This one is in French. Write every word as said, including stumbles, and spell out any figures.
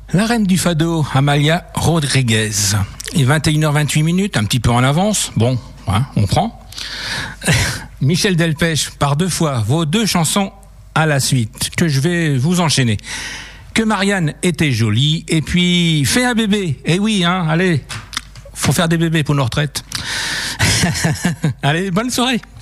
La reine du fado, Amalia Rodriguez. Et vingt et une heures vingt-huit minutes, un petit peu en avance. Bon, hein, on prend. Michel Delpech, par deux fois, vos deux chansons à la suite, que je vais vous enchaîner. Que Marianne était jolie, et puis fais un bébé. Eh oui, hein, allez, faut faire des bébés pour nos retraites. Allez, bonne soirée.